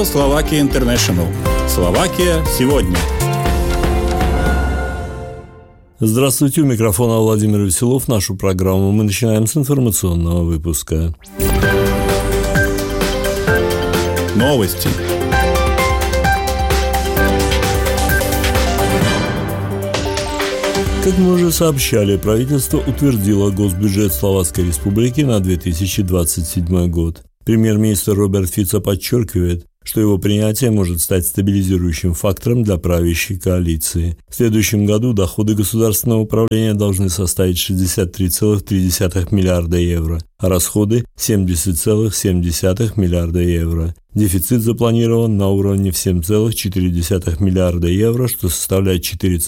Словакия Интернешнл. Словакия сегодня. Здравствуйте, у микрофона Владимир Веселов. Нашу программу мы начинаем с информационного выпуска. Новости. Как мы уже сообщали, правительство утвердило госбюджет Словацкой Республики на 2027 год. Премьер-министр Роберт Фицо подчеркивает, что его принятие может стать стабилизирующим фактором для правящей коалиции. В следующем году доходы государственного управления должны составить 63,3 миллиарда евро, а расходы – 70,7 миллиарда евро. Дефицит запланирован на уровне в 7,4 миллиарда евро, что составляет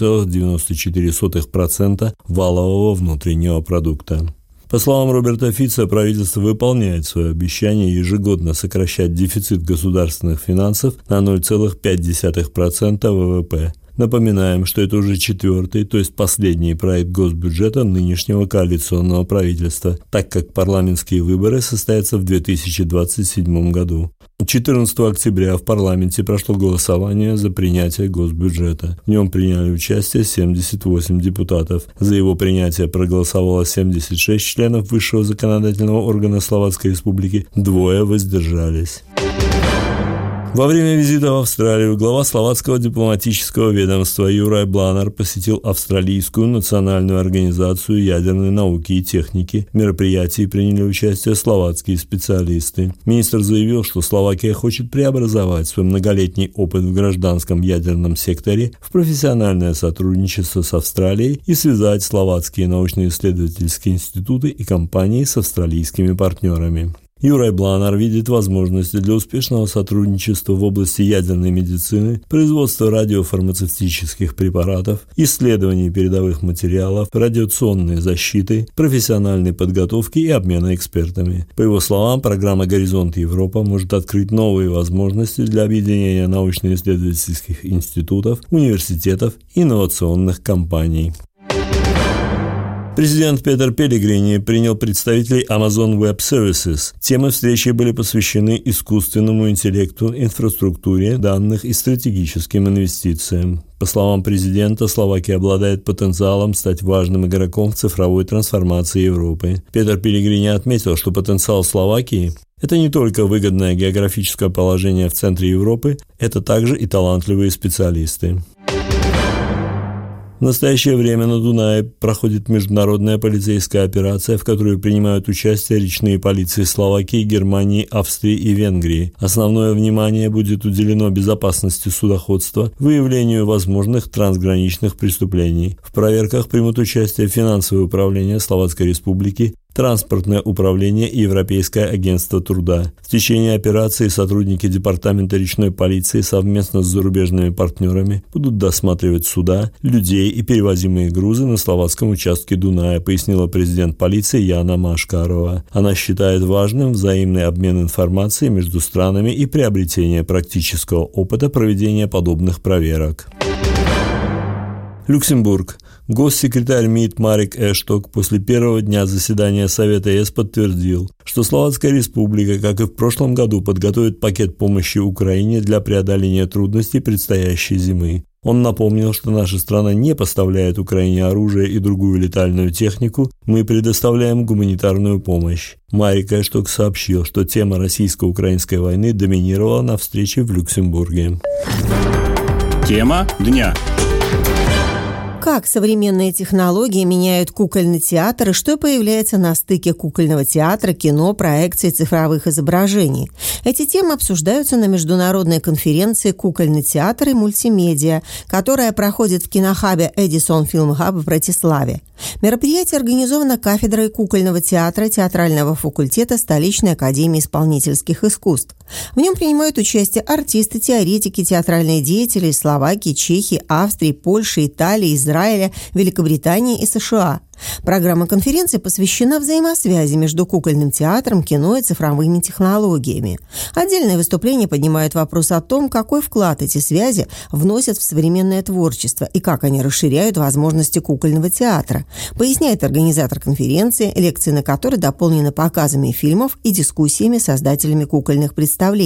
4,94% валового внутреннего продукта. По словам Роберта Фицо, правительство выполняет свое обещание ежегодно сокращать дефицит государственных финансов на 0,5% ВВП. Напоминаем, что это уже четвертый, то есть последний проект госбюджета нынешнего коалиционного правительства, так как парламентские выборы состоятся в 2027 году. 14 октября в парламенте прошло голосование за принятие госбюджета. В нем приняли участие 78 депутатов. За его принятие проголосовало 76 членов высшего законодательного органа Словацкой Республики, 2 воздержались. Во время визита в Австралию глава словацкого дипломатического ведомства Juraj Blánar посетил Австралийскую национальную организацию ядерной науки и техники. В мероприятии приняли участие словацкие специалисты. Министр заявил, что Словакия хочет преобразовать свой многолетний опыт в гражданском ядерном секторе в профессиональное сотрудничество с Австралией и связать словацкие научно-исследовательские институты и компании с австралийскими партнерами. Juraj Blánar видит возможности для успешного сотрудничества в области ядерной медицины, производства радиофармацевтических препаратов, исследований передовых материалов, радиационной защиты, профессиональной подготовки и обмена экспертами. По его словам, программа «Горизонт Европа» может открыть новые возможности для объединения научно-исследовательских институтов, университетов и инновационных компаний. Президент Петер Пелегрини принял представителей Amazon Web Services. Темы встречи были посвящены искусственному интеллекту, инфраструктуре данных и стратегическим инвестициям. По словам президента, Словакия обладает потенциалом стать важным игроком в цифровой трансформации Европы. Петер Пелегрини отметил, что потенциал Словакии – это не только выгодное географическое положение в центре Европы, это также и талантливые специалисты. В настоящее время на Дунае проходит международная полицейская операция, в которой принимают участие речные полиции Словакии, Германии, Австрии и Венгрии. Основное внимание будет уделено безопасности судоходства, выявлению возможных трансграничных преступлений. В проверках примут участие финансовое управление Словацкой Республики, Транспортное управление и Европейское агентство труда. В течение операции сотрудники Департамента речной полиции совместно с зарубежными партнерами будут досматривать суда, людей и перевозимые грузы на словацком участке Дуная, пояснила президент полиции Яна Машкарова. Она считает важным взаимный обмен информацией между странами и приобретение практического опыта проведения подобных проверок. Люксембург. Госсекретарь МИД Марек Эшток после первого дня заседания Совета ЕС подтвердил, что Словацкая Республика, как и в прошлом году, подготовит пакет помощи Украине для преодоления трудностей предстоящей зимы. Он напомнил, что наша страна не поставляет Украине оружие и другую летальную технику, мы предоставляем гуманитарную помощь. Марек Эшток сообщил, что тема российско-украинской войны доминировала на встрече в Люксембурге. Тема дня. Как современные технологии меняют кукольный театр и что появляется на стыке кукольного театра, кино, проекций, цифровых изображений. Эти темы обсуждаются на международной конференции «Кукольный театр и мультимедиа», которая проходит в кинохабе Edison Film Hub в Братиславе. Мероприятие организовано кафедрой кукольного театра театрального факультета Столичной академии исполнительских искусств. В нем принимают участие артисты, теоретики, театральные деятели из Словакии, Чехии, Австрии, Польши, Италии, Израиля, Великобритании и США. Программа конференции посвящена взаимосвязи между кукольным театром, кино и цифровыми технологиями. Отдельные выступления поднимают вопрос о том, какой вклад эти связи вносят в современное творчество и как они расширяют возможности кукольного театра, поясняет организатор конференции, лекции на которой дополнены показами фильмов и дискуссиями с создателями кукольных представлений.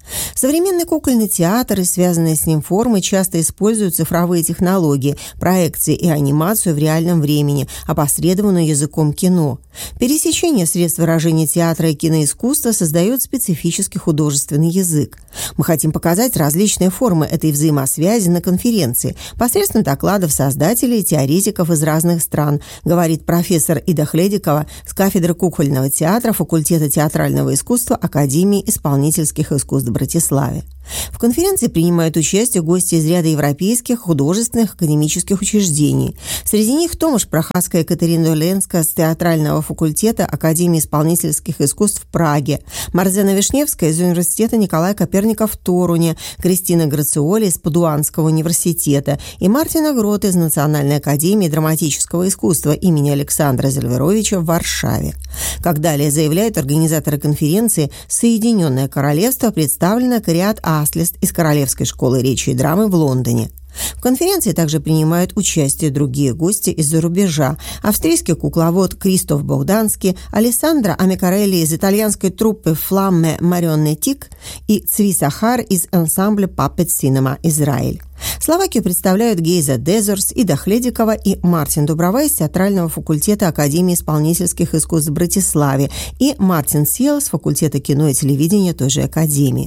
Современный кукольный театр и связанные с ним формы часто используют цифровые технологии, проекции и анимацию в реальном времени, опосредованную языком кино. Пересечение средств выражения театра и киноискусства создает специфический художественный язык. Мы хотим показать различные формы этой взаимосвязи на конференции посредством докладов создателей и теоретиков из разных стран, говорит профессор Ида Хледикова с кафедры кукольного театра факультета театрального искусства Академии исполнительских искусств в Братиславе. В конференции принимают участие гости из ряда европейских художественных академических учреждений. Среди них Томаш Прохаска и Катерина Ленска с театрального факультета Академии исполнительских искусств в Праге, Марзена Вишневская из университета Николая Коперника в Торуне, Кристина Грациоли из Падуанского университета и Мартина Грота из Национальной академии драматического искусства имени Александра Зельверовича в Варшаве. Как далее заявляют организаторы конференции, Соединенное Королевство представлено Кариат Аслист из Королевской школы речи и драмы в Лондоне. В конференции также принимают участие другие гости из-за рубежа. Австрийский кукловод Кристоф Богданский, Алессандро Амикарелли из итальянской труппы «Фламме Марионетик» и Цви Сахар из ансамбля Puppet Cinema Израиль. Словакию представляют Гейза Дезорс, Ида Хледикова и Мартин Дуброва из театрального факультета Академии исполнительских искусств в Братиславе и Мартин Сиел с факультета кино и телевидения той же Академии.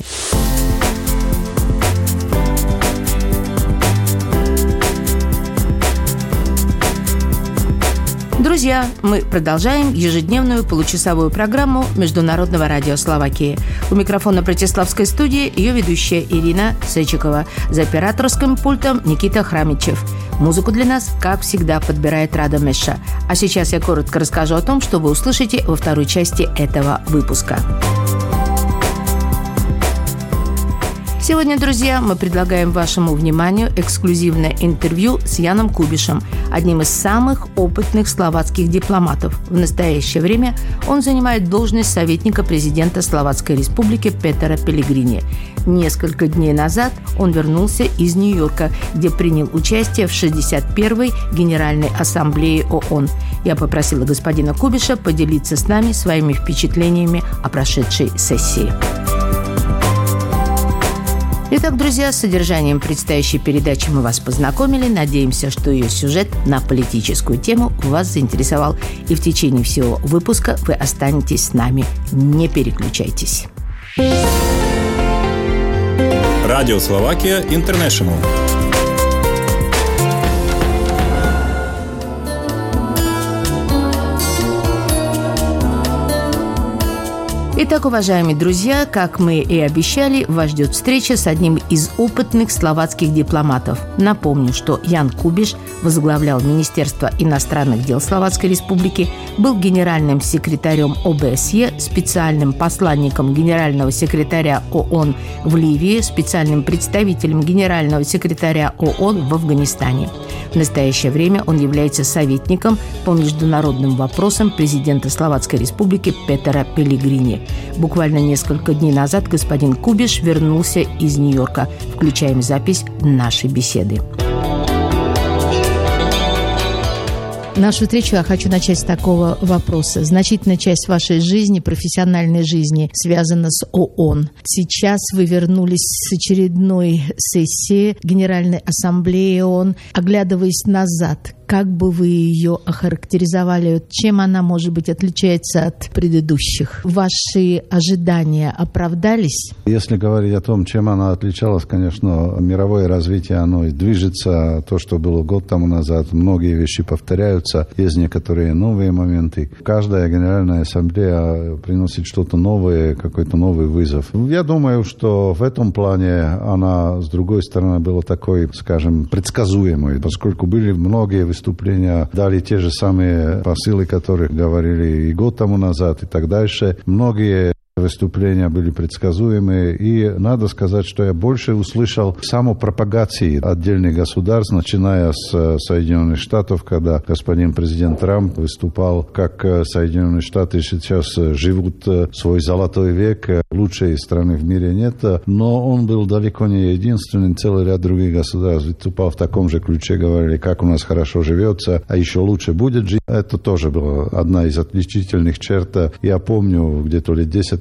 Друзья, мы продолжаем ежедневную получасовую программу Международного радио Словакии. У микрофона Братиславской студии ее ведущая Ирина Сечикова. За операторским пультом Никита Храмичев. Музыку для нас, как всегда, подбирает Рада Меша. А сейчас я коротко расскажу о том, что вы услышите во второй части этого выпуска. Сегодня, друзья, мы предлагаем вашему вниманию эксклюзивное интервью с Яном Кубишем, одним из самых опытных словацких дипломатов. В настоящее время он занимает должность советника президента Словацкой Республики Петера Пелегрини. Несколько дней назад он вернулся из Нью-Йорка, где принял участие в 61-й Генеральной Ассамблее ООН. Я попросила господина Кубиша поделиться с нами своими впечатлениями о прошедшей сессии. Итак, друзья, с содержанием предстоящей передачи мы вас познакомили. Надеемся, что ее сюжет на политическую тему вас заинтересовал. И в течение всего выпуска вы останетесь с нами. Не переключайтесь. Радио Словакия Интернешнл. Итак, уважаемые друзья, как мы и обещали, вас ждет встреча с одним из опытных словацких дипломатов. Напомню, что Ян Кубиш возглавлял Министерство иностранных дел Словацкой Республики, был генеральным секретарем ОБСЕ, специальным посланником генерального секретаря ООН в Ливии, специальным представителем генерального секретаря ООН в Афганистане. В настоящее время он является советником по международным вопросам президента Словацкой Республики Петера Пелегрини. Буквально несколько дней назад господин Кубиш вернулся из Нью-Йорка. Включаем запись нашей беседы. Нашу встречу я хочу начать с такого вопроса. Значительная часть вашей жизни, профессиональной жизни, связана с ООН. Сейчас вы вернулись с очередной сессии Генеральной Ассамблеи ООН. Оглядываясь назад, как бы вы ее охарактеризовали? Чем она, может быть, отличается от предыдущих? Ваши ожидания оправдались? Если говорить о том, чем она отличалась, конечно, мировое развитие, оно движется. То, что было год тому назад, многие вещи повторяются. Есть некоторые новые моменты. Каждая Генеральная Ассамблея приносит что-то новое, какой-то новый вызов. Я думаю, что в этом плане она, с другой стороны, была такой, скажем, предсказуемой, поскольку были многие выступления, дали те же самые посылы, которые говорили и год тому назад, и так дальше. Многие выступления были предсказуемые, и надо сказать, что я больше услышал самопропагации отдельных государств, начиная с Соединенных Штатов, когда господин президент Трамп выступал, как Соединенные Штаты сейчас живут свой золотой век, лучшей страны в мире нет, но он был далеко не единственным, целый ряд других государств выступал в таком же ключе, говорили, как у нас хорошо живется, а еще лучше будет жить. Это тоже была одна из отличительных черт. Я помню, где-то лет 10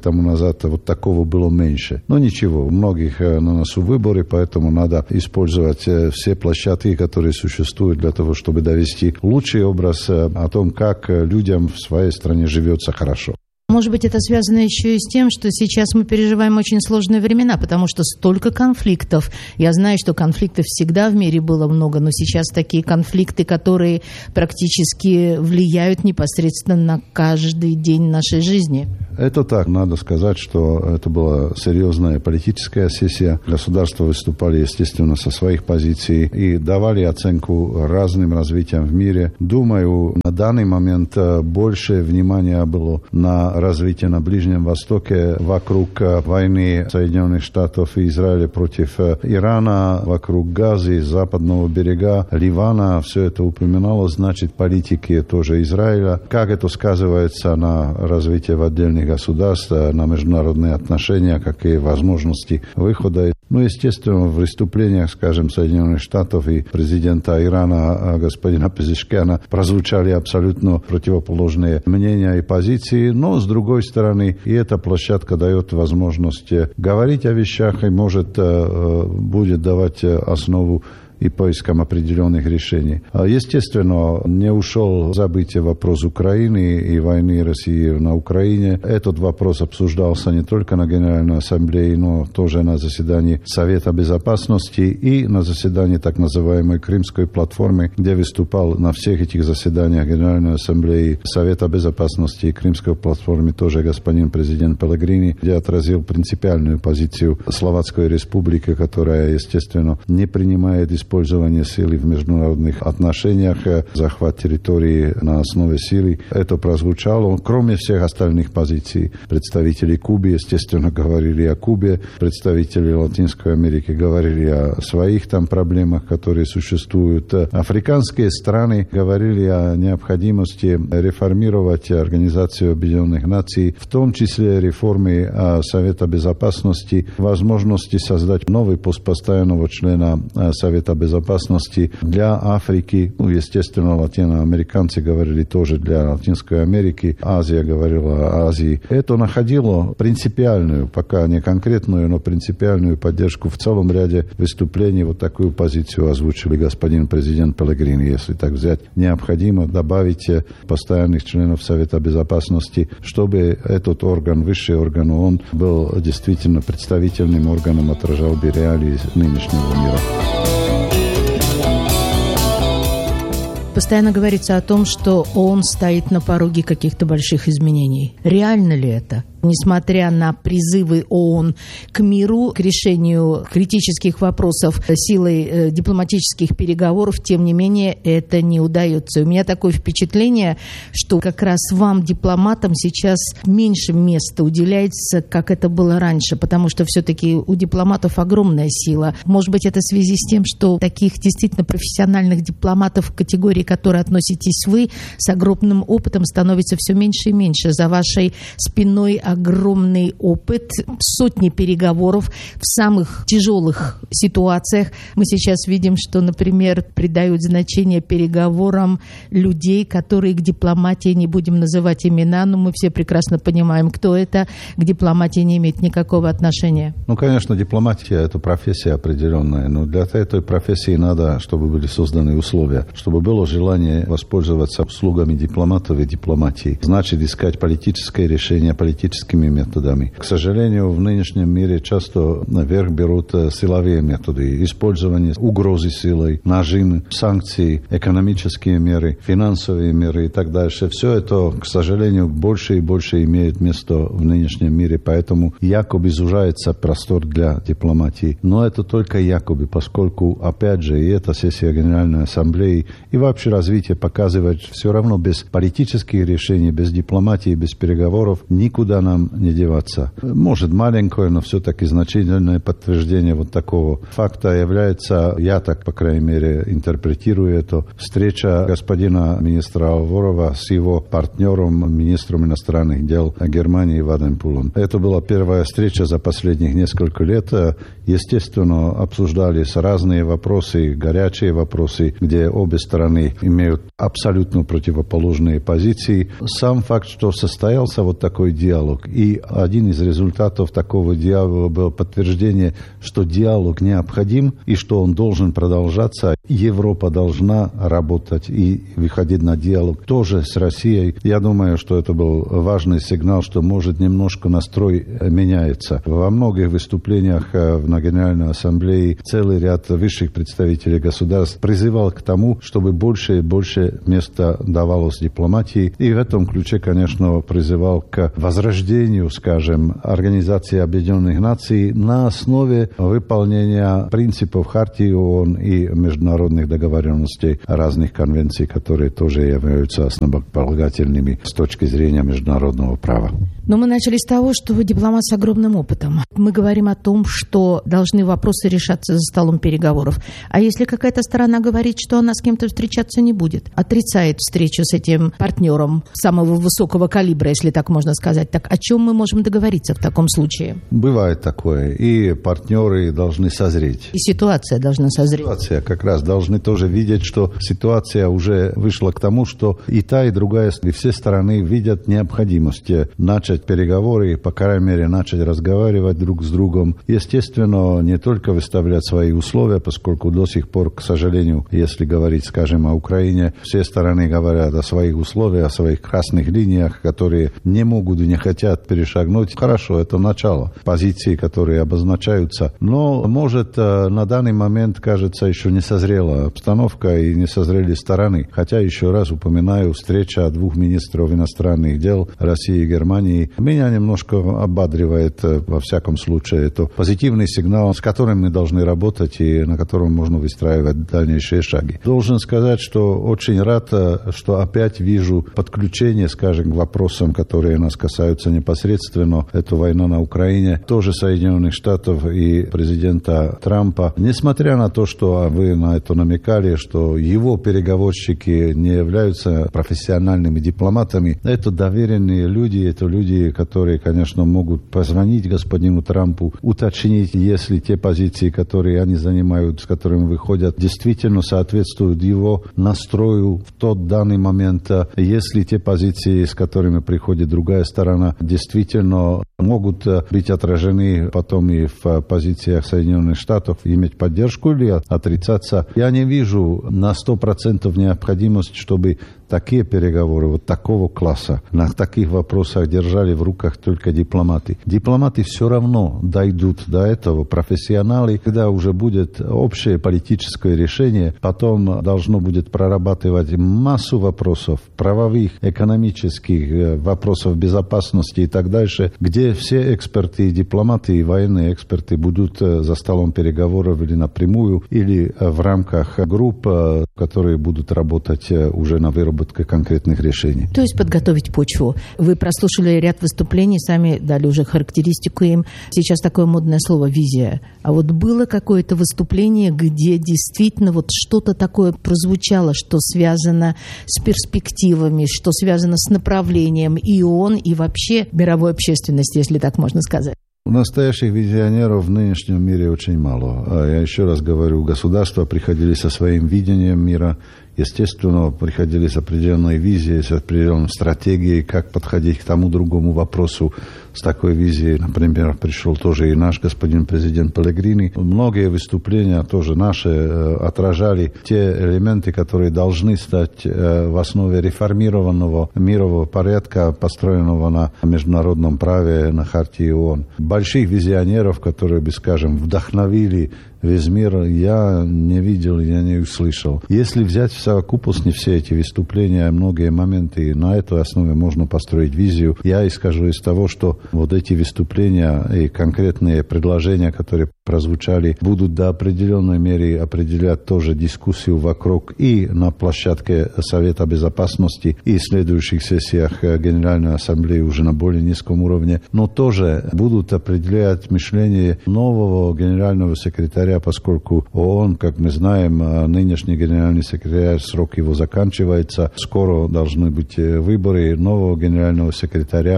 тому назад вот такого было меньше. Но ничего, у многих на носу выборы, поэтому надо использовать все площадки, которые существуют для того, чтобы довести лучший образ о том, как людям в своей стране живется хорошо. Может быть, это связано еще и с тем, что сейчас мы переживаем очень сложные времена, потому что столько конфликтов. Я знаю, что конфликтов всегда в мире было много, но сейчас такие конфликты, которые практически влияют непосредственно на каждый день нашей жизни. Это так. Надо сказать, что это была серьезная политическая сессия. Государства выступали, естественно, со своих позиций и давали оценку разным развитиям в мире. Думаю, на данный момент больше внимания было на развитие на Ближнем Востоке вокруг войны Соединенных Штатов и Израиля против Ирана, вокруг Газы, Западного берега, Ливана. Все это упоминалось, значит, политики тоже Израиля. Как это сказывается на развитие в отдельных государствах, на международные отношения, какие возможности выхода. Ну, естественно, в выступлениях, скажем, Соединенных Штатов и президента Ирана господина Пезешкиана прозвучали абсолютно противоположные мнения и позиции, но, с другой стороны, и эта площадка дает возможность говорить о вещах и может будет давать основу и поиском определенных решений. Естественно, не ушел забытие вопрос Украины и войны России на Украине. Этот вопрос обсуждался не только на Генеральной Ассамблее, но тоже на заседании Совета Безопасности и на заседании так называемой Крымской платформы, где выступал на всех этих заседаниях Генеральной Ассамблеи, Совета Безопасности и Крымской платформы тоже господин президент Пелегрини, где отразил принципиальную позицию Словацкой Республики, которая, естественно, не принимает использование силы в международных отношениях, захват территории на основе силы. Это прозвучало. Кроме всех остальных позиций, представители Кубы, естественно, говорили о Кубе, представители Латинской Америки говорили о своих там проблемах, которые существуют. Африканские страны говорили о необходимости реформировать Организацию Объединенных Наций, в том числе реформы Совета Безопасности, возможности создать новый пост постоянного члена Совета Безопасности для Африки. Ну, естественно, латиноамериканцы говорили тоже для Латинской Америки. Азия говорила о Азии. Это находило принципиальную, пока не конкретную, но принципиальную поддержку в целом ряде выступлений. Вот такую позицию озвучили господин президент Пелегрини. Если так взять, необходимо добавить постоянных членов Совета Безопасности, чтобы этот орган, высший орган ООН, был действительно представительным органом, отражал бы реалии нынешнего мира. Постоянно говорится о том, что ООН стоит на пороге каких-то больших изменений. Реально ли это? Несмотря на призывы ООН к миру, к решению критических вопросов силой дипломатических переговоров, тем не менее, это не удается. У меня такое впечатление, что как раз вам, дипломатам, сейчас меньше места уделяется, как это было раньше, потому что все-таки у дипломатов огромная сила. Может быть, это в связи с тем, что таких действительно профессиональных дипломатов в категории, к которой относитесь вы, с огромным опытом становится все меньше и меньше. За вашей спиной огромный опыт, сотни переговоров в самых тяжелых ситуациях. Мы сейчас видим, что, например, придают значение переговорам людей, которые к дипломатии, не будем называть имена, но мы все прекрасно понимаем, кто это, к дипломатии не имеет никакого отношения. Ну, конечно, дипломатия – это профессия определенная, но для этой профессии надо, чтобы были созданы условия, чтобы было желание воспользоваться услугами дипломатов и дипломатии. Значит, искать политическое решение политическими методами. К сожалению, в нынешнем мире часто наверх берут силовые методы. Использование угрозы силой, нажим, санкции, экономические меры, финансовые меры и так дальше. Все это, к сожалению, больше и больше имеет место в нынешнем мире, поэтому якобы сужается простор для дипломатии. Но это только якобы, поскольку, опять же, и эта сессия Генеральной Ассамблеи, и вообще развитие показывает, все равно без политических решений, без дипломатии, без переговоров никуда нам не деваться. Может, маленькое, но все-таки значительное подтверждение вот такого факта является, я так, по крайней мере, интерпретирую это, встреча господина министра Ворова с его партнером, министром иностранных дел Германии Вадим Пулом. Это была первая встреча за последних несколько лет. Естественно, обсуждались разные вопросы, горячие вопросы, где обе стороны имеют абсолютно противоположные позиции. Сам факт, что состоялся вот такой диалог, диалог. И один из результатов такого диалога был подтверждение, что диалог необходим и что он должен продолжаться. Европа должна работать и выходить на диалог тоже с Россией. Я думаю, что это был важный сигнал, что, может, немножко настрой меняется. Во многих выступлениях на Генеральной Ассамблее целый ряд высших представителей государств призывал к тому, чтобы больше и больше места давалось дипломатии. И в этом ключе, конечно, призывал к возрождению, скажем, Организации Объединенных Наций на основе выполнения принципов Хартии ООН и международных договоренностей разных конвенций, которые тоже являются основополагательными с точки зрения международного права. Но мы начали с того, что вы дипломат с огромным опытом. Мы говорим о том, что должны вопросы решаться за столом переговоров. А если какая-то сторона говорит, что она с кем-то встречаться не будет, отрицает встречу с этим партнером самого высокого калибра, если так можно сказать, так о чем мы можем договориться в таком случае? Бывает такое. И партнеры должны созреть. И ситуация должна созреть. Ситуация как раз должны тоже видеть, что ситуация уже вышла к тому, что и та, и другая, и все стороны видят необходимость начать переговоры, по крайней мере, начать разговаривать друг с другом. Естественно, не только выставлять свои условия, поскольку до сих пор, к сожалению, если говорить, скажем, о Украине, все стороны говорят о своих условиях, о своих красных линиях, которые не могут и не хотят перешагнуть. Хорошо, это начало позиций, которые обозначаются. Но, может, на данный момент, кажется, еще не созрела обстановка и не созрели стороны. Хотя, еще раз упоминаю, встреча двух министров иностранных дел России и Германии меня немножко ободривает, во всяком случае. Это позитивный сигнал, с которым мы должны работать и на котором можно выстраивать дальнейшие шаги. Должен сказать, что очень рад, что опять вижу подключение, скажем, к вопросам, которые нас касаются непосредственно. Это война на Украине, тоже Соединенных Штатов и президента Трампа. Несмотря на то, что вы на это намекали, что его переговорщики не являются профессиональными дипломатами, это доверенные люди, это люди, которые, конечно, могут позвонить господину Трампу, уточнить, если те позиции, которые они занимают, с которыми выходят, действительно соответствуют его настрою в тот данный момент, если те позиции, с которыми приходит другая сторона, действительно могут быть отражены потом и в позициях Соединенных Штатов, иметь поддержку или отрицаться. Я не вижу на 100% необходимость, чтобы такие переговоры вот такого класса на таких вопросах держали в руках только дипломаты. Дипломаты все равно дойдут до этого, профессионалы, когда уже будет общее политическое решение, потом должно будет прорабатывать массу вопросов, правовых, экономических, вопросов безопасности и так дальше, где все эксперты, и дипломаты, и военные эксперты будут за столом переговоров или напрямую, или в рамках групп, которые будут работать уже на выработке конкретных решений. То есть подготовить почву. Вы прослушали ряд выступлений, сами дали уже характеристику им. Сейчас такое модное слово «визия». А вот было какое-то выступление, где действительно вот что-то такое прозвучало, что связано с перспективами, что связано с направлением и ООН, и вообще мировой общественности, если так можно сказать? Настоящих визионеров в нынешнем мире очень мало. Я еще раз говорю, государства приходили со своим видением мира, естественно, приходили с определенной визией, с определенной стратегией, как подходить к тому другому вопросу. С такой визией, например, пришел тоже и наш господин президент Пеллегрини. Многие выступления тоже наши отражали те элементы, которые должны стать в основе реформированного мирового порядка, построенного на международном праве, на Хартии ООН. Больших визионеров, которые бы, скажем, вдохновили весь мир, я не видел, я не услышал. Если взять в совокупности все эти выступления, многие моменты, на этой основе можно построить визию. Я исхожу из того, что вот эти выступления и конкретные предложения, которые прозвучали, будут до определенной меры определять тоже дискуссию вокруг и на площадке Совета Безопасности, и в следующих сессиях Генеральной Ассамблеи уже на более низком уровне, но тоже будут определять мышление нового генерального секретаря, поскольку ООН, как мы знаем, нынешний генеральный секретарь, срок его заканчивается, скоро должны быть выборы нового генерального секретаря.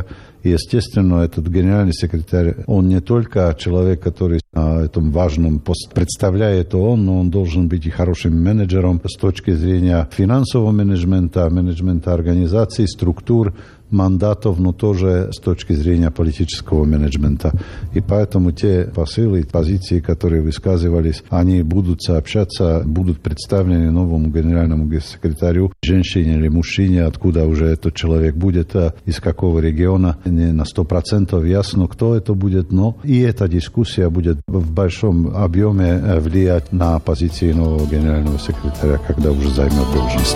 И, естественно, этот генеральный секретарь, он не только человек, который на этом важном посте представляет ООН, но он должен быть и хорошим менеджером с точки зрения финансового менеджмента, менеджмента организаций, структур, мандатов, но тоже с точки зрения политического менеджмента. И поэтому те посылы, позиции, которые высказывались, они будут сообщаться, будут представлены новому генеральному секретарю, женщине или мужчине, откуда уже этот человек будет, из какого региона. Не на 100% ясно, кто это будет, но и эта дискуссия будет в большом объеме влиять на позиции нового генерального секретаря, когда уже займет должность.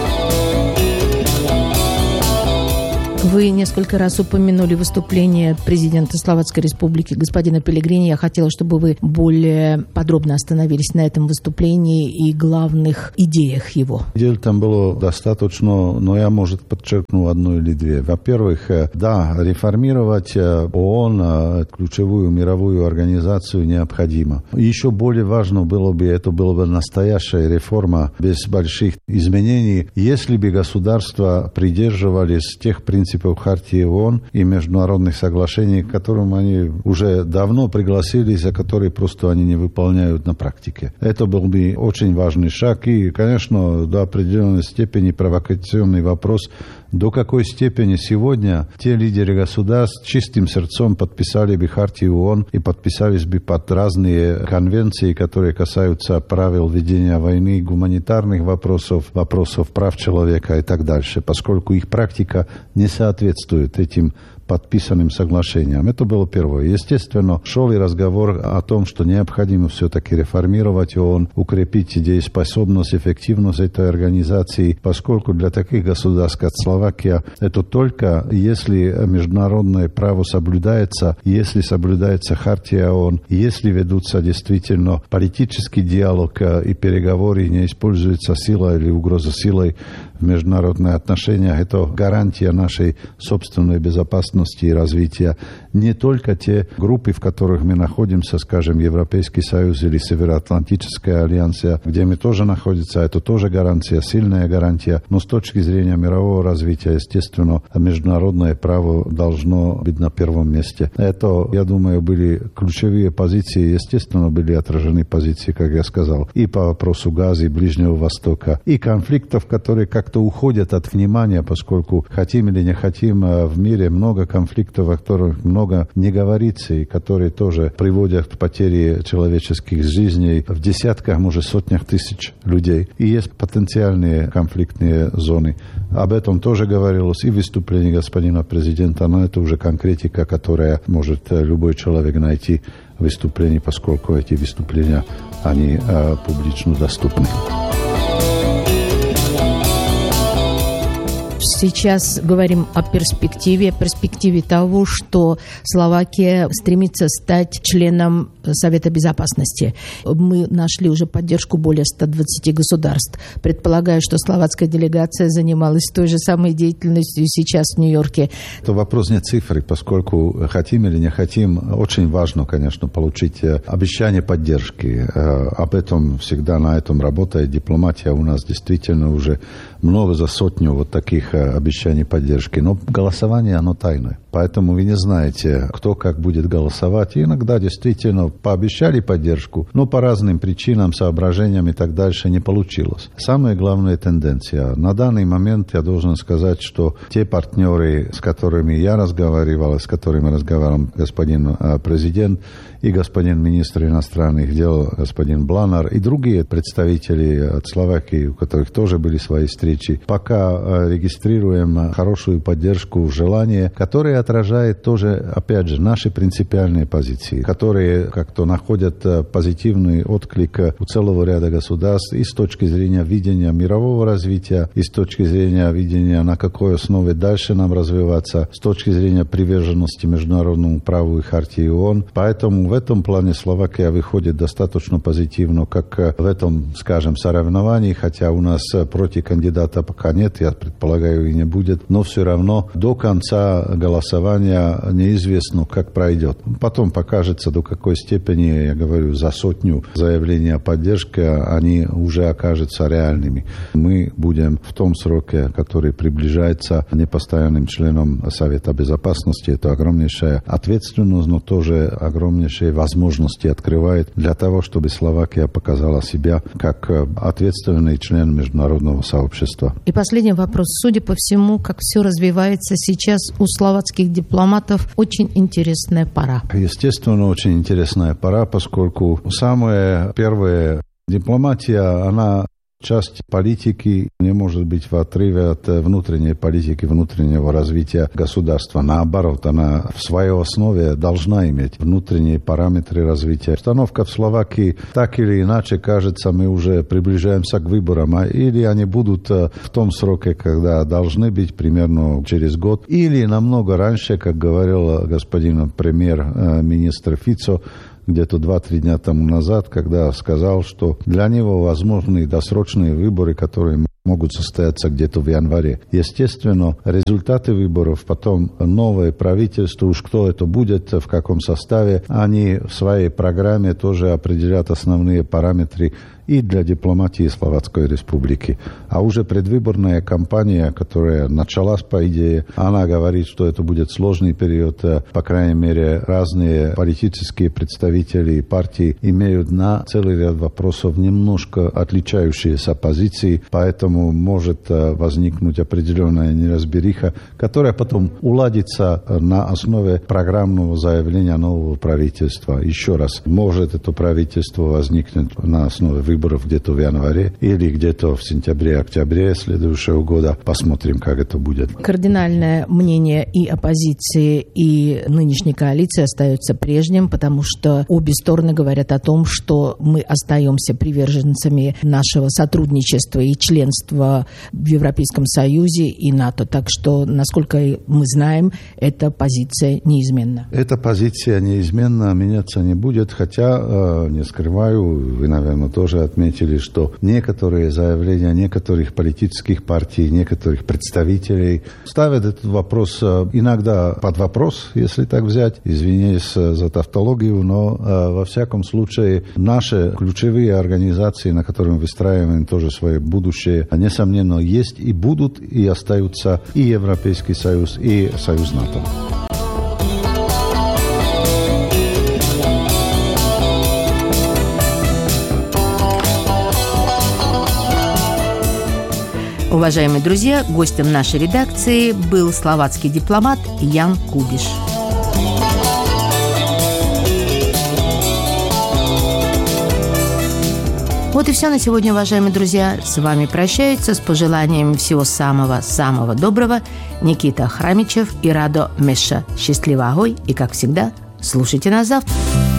Вы несколько раз упомянули выступление президента Словацкой Республики господина Пеллегрини. Я хотела, чтобы вы более подробно остановились на этом выступлении и главных идеях его. Идей там было достаточно, но я, может, подчеркну одну или две. Во-первых, да, реформировать ООН, ключевую мировую организацию, необходимо. Еще более важно было бы, это была бы настоящая реформа без больших изменений, если бы государства придерживались тех принципов Хартии ООН и международных соглашений, к которым они уже давно пригласили, за которые просто они не выполняют на практике. Это был бы очень важный шаг и, конечно, до определенной степени провокационный вопрос, до какой степени сегодня те лидеры государств чистым сердцем подписали бы Хартию ООН и подписались бы под разные конвенции, которые касаются правил ведения войны, гуманитарных вопросов, вопросов прав человека и так дальше, поскольку их практика не соответствует этим подписанным соглашениям. Это было первое. Естественно, шел и разговор о том, что необходимо все-таки реформировать ООН, укрепить дееспособность, эффективность этой организации, поскольку для таких государств, как Словакия, это только если международное право соблюдается, если соблюдается Хартия ООН, если ведутся действительно политический диалог и переговоры, не используется сила или угроза силой в международных отношениях, это гарантия нашей собственной безопасности и развития. Не только те группы, в которых мы находимся, скажем, Европейский Союз или Североатлантическая альянса, где мы тоже находимся, это тоже гарантия, сильная гарантия, но с точки зрения мирового развития, естественно, международное право должно быть на первом месте. Это, я думаю, были ключевые позиции, естественно, были отражены позиции, как я сказал, и по вопросу Газы, Ближнего Востока, и конфликтов, которые как-то уходят от внимания, поскольку хотим или не хотим, в мире много конфликтов, о которых много не говорится, и которые тоже приводят к потере человеческих жизней в десятках, может, сотнях тысяч людей. И есть потенциальные конфликтные зоны. Об этом тоже говорилось и в выступлении господина президента, но это уже конкретика, которая может любой человек найти в выступлении, поскольку эти выступления, они публично доступны. Сейчас говорим о перспективе того, что Словакия стремится стать членом Совета Безопасности. Мы нашли уже поддержку более 120 государств. Предполагаю, что словацкая делегация занималась той же самой деятельностью сейчас в Нью-Йорке. Это вопрос не цифры, поскольку хотим или не хотим, очень важно, конечно, получить обещание поддержки. Об этом всегда на этом работает дипломатия. У нас действительно уже много за сотню вот таких обещаний поддержки. Но голосование, оно тайное. Поэтому вы не знаете, кто как будет голосовать. И иногда действительно пообещали поддержку, но по разным причинам, соображениям и так дальше не получилось. Самая главная тенденция. На данный момент я должен сказать, что те партнеры, с которыми я разговаривал, с которыми разговаривал господин президент и господин министр иностранных дел, господин Бланар, и другие представители от Словакии, у которых тоже были свои встречи, пока регистрируем хорошую поддержку, желание, которое отражает тоже, опять же, наши принципиальные позиции, которые как-то находят позитивный отклик у целого ряда государств и с точки зрения видения мирового развития, и с точки зрения видения, на какой основе дальше нам развиваться, с точки зрения приверженности международному праву и Хартии ООН. Поэтому в этом плане Словакия выходит достаточно позитивно, как в этом, скажем, соревновании, хотя у нас против кандидата пока нет, я предполагаю, и не будет, но все равно до конца голосования голосования неизвестно, как пройдет. Потом покажется, до какой степени, я говорю, за 100 заявлений о поддержке они уже окажутся реальными. Мы будем в том сроке, который приближается непостоянным членам Совета Безопасности. Это огромнейшая ответственность, но тоже огромнейшие возможности открывает для того, чтобы Словакия показала себя как ответственный член международного сообщества. И последний вопрос. Судя по всему, как все развивается сейчас у словацких дипломатов, очень интересная пора. Естественно, очень интересная пора, поскольку самое первое, дипломатия, она часть политики не может быть в отрыве от внутренней политики, внутреннего развития государства. Наоборот, она в своей основе должна иметь внутренние параметры развития. Обстановка в Словакии так или иначе, кажется, мы уже приближаемся к выборам, или они будут в том сроке, когда должны быть, примерно через год, или намного раньше, как говорил господин премьер-министр Фицо, где-то 2-3 дня тому назад, когда сказал, что для него возможны досрочные выборы, которые могут состояться где-то в январе. Естественно, результаты выборов, потом новое правительство, уж кто это будет, в каком составе, они в своей программе тоже определят основные параметры и для дипломатии Словацкой Республики. А уже предвыборная кампания, которая началась, по идее, она говорит, что это будет сложный период. По крайней мере, разные политические представители партии имеют на целый ряд вопросов немножко отличающиеся позиции, поэтому может возникнуть определенная неразбериха, которая потом уладится на основе программного заявления нового правительства. Еще раз, может это правительство возникнуть на основе выборов где-то в январе или где-то в сентябре-октябре следующего года. Посмотрим, как это будет. Кардинальное мнение и оппозиции, и нынешней коалиции остается прежним, потому что обе стороны говорят о том, что мы остаемся приверженцами нашего сотрудничества и членства в Европейском Союзе и НАТО. Так что, насколько мы знаем, эта позиция неизменна. Эта позиция неизменна, меняться не будет, хотя, не скрываю, вы, наверное, тоже отметили, что некоторые заявления некоторых политических партий, некоторых представителей ставят этот вопрос иногда под вопрос, если так взять. Извиняюсь за тавтологию, но во всяком случае наши ключевые организации, на которых выстраиваем тоже свое будущее, несомненно, есть и будут, и остаются и Европейский Союз, и Союз НАТО. Уважаемые друзья, гостем нашей редакции был словацкий дипломат Ян Кубиш. Вот и все на сегодня, уважаемые друзья. С вами прощаются с пожеланием всего самого-самого доброго Никита Храмичев и Радо Меша. Счастливо, агой, и, как всегда, слушайте нас завтра.